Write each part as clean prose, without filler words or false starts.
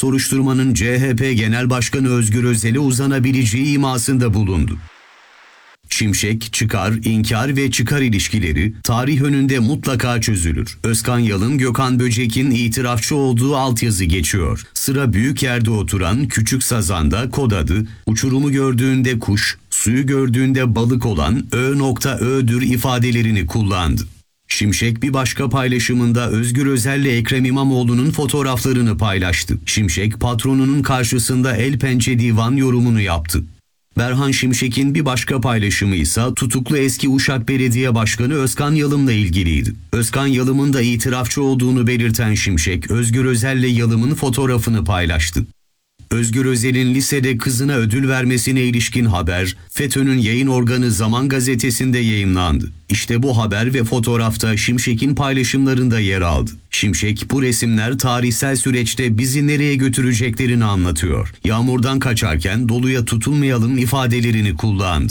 soruşturmanın CHP Genel Başkanı Özgür Özel'e uzanabileceği imasında bulundu. Şimşek, çıkar, inkar ve çıkar ilişkileri tarih önünde mutlaka çözülür. Özkan Yalın, Gökhan Böcek'in itirafçı olduğu altyazı geçiyor. Sıra büyük yerde oturan küçük sazanda kod adı, uçurumu gördüğünde kuş, suyu gördüğünde balık olan Ö.Ö'dür ifadelerini kullandı. Şimşek bir başka paylaşımında Özgür Özel'le Ekrem İmamoğlu'nun fotoğraflarını paylaştı. Şimşek, patronunun karşısında el pençe divan yorumunu yaptı. Berhan Şimşek'in bir başka paylaşımı ise tutuklu eski Uşak Belediye Başkanı Özkan Yalım'la ilgiliydi. Özkan Yalım'ın da itirafçı olduğunu belirten Şimşek, Özgür Özel'le Yalım'ın fotoğrafını paylaştı. Özgür Özel'in lisede kızına ödül vermesine ilişkin haber, FETÖ'nün yayın organı Zaman Gazetesi'nde yayımlandı. İşte bu haber ve fotoğrafta Şimşek'in paylaşımlarında yer aldı. Şimşek, bu resimler tarihsel süreçte bizi nereye götüreceklerini anlatıyor. Yağmurdan kaçarken doluya tutulmayalım ifadelerini kullandı.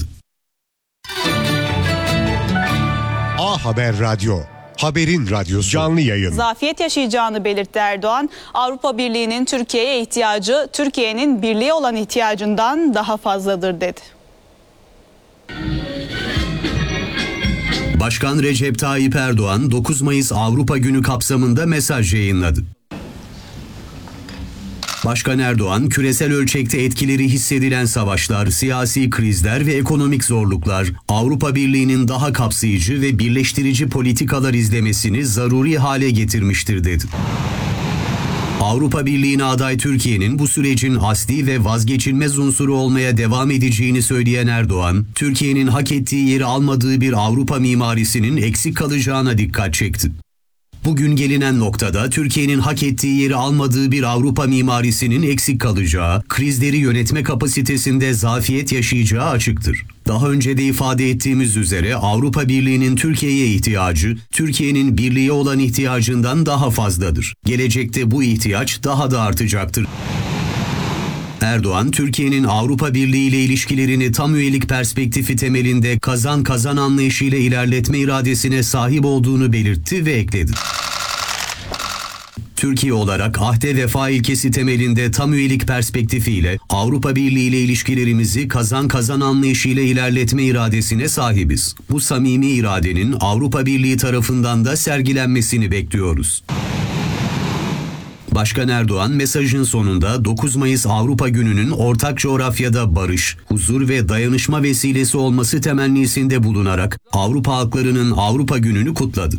A Haber Radyo, haberin radyosu, canlı yayın. Zafiyet yaşayacağını belirtti Erdoğan. Avrupa Birliği'nin Türkiye'ye ihtiyacı, Türkiye'nin birliğe olan ihtiyacından daha fazladır dedi. Başkan Recep Tayyip Erdoğan 9 Mayıs Avrupa Günü kapsamında mesaj yayınladı. Başkan Erdoğan, küresel ölçekte etkileri hissedilen savaşlar, siyasi krizler ve ekonomik zorluklar, Avrupa Birliği'nin daha kapsayıcı ve birleştirici politikalar izlemesini zaruri hale getirmiştir dedi. Avrupa Birliği'ne aday Türkiye'nin bu sürecin asli ve vazgeçilmez unsuru olmaya devam edeceğini söyleyen Erdoğan, Türkiye'nin hak ettiği yeri almadığı bir Avrupa mimarisinin eksik kalacağına dikkat çekti. Bugün gelinen noktada Türkiye'nin hak ettiği yeri almadığı bir Avrupa mimarisinin eksik kalacağı, krizleri yönetme kapasitesinde zafiyet yaşayacağı açıktır. Daha önce de ifade ettiğimiz üzere Avrupa Birliği'nin Türkiye'ye ihtiyacı, Türkiye'nin birliğe olan ihtiyacından daha fazladır. Gelecekte bu ihtiyaç daha da artacaktır. Erdoğan, Türkiye'nin Avrupa Birliği ile ilişkilerini tam üyelik perspektifi temelinde kazan-kazan anlayışıyla ilerletme iradesine sahip olduğunu belirtti ve ekledi. Türkiye olarak ahde vefa ilkesi temelinde tam üyelik perspektifiyle Avrupa Birliği ile ilişkilerimizi kazan-kazan anlayışıyla ilerletme iradesine sahibiz. Bu samimi iradenin Avrupa Birliği tarafından da sergilenmesini bekliyoruz. Başkan Erdoğan mesajın sonunda 9 Mayıs Avrupa Günü'nün ortak coğrafyada barış, huzur ve dayanışma vesilesi olması temennisinde bulunarak Avrupa halklarının Avrupa Günü'nü kutladı.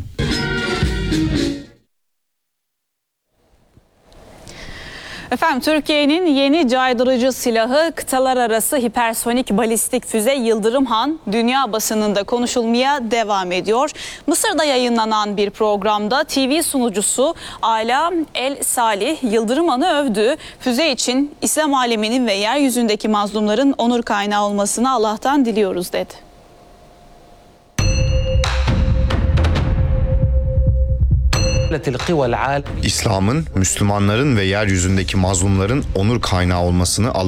Efendim, Türkiye'nin yeni caydırıcı silahı kıtalar arası hipersonik balistik füze Yıldırım Han dünya basınında konuşulmaya devam ediyor. Mısır'da yayınlanan bir programda TV sunucusu Ala El Salih Yıldırım Han'ı övdü. Füze için İslam aleminin ve yeryüzündeki mazlumların onur kaynağı olmasını Allah'tan diliyoruz dedi. İslam'ın, Müslümanların ve yeryüzündeki mazlumların onur kaynağı olmasını